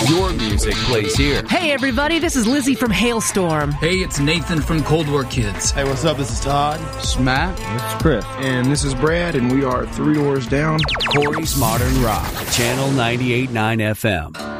Your music plays here. Hey, everybody, this is Lizzie from Hailstorm. Hey, it's Nathan from Cold War Kids. Hey, what's up? This is Todd. This is Matt. This is Chris. And this is Brad, and we are Three Doors Down. Corey's Modern Rock, Channel 98.9 FM.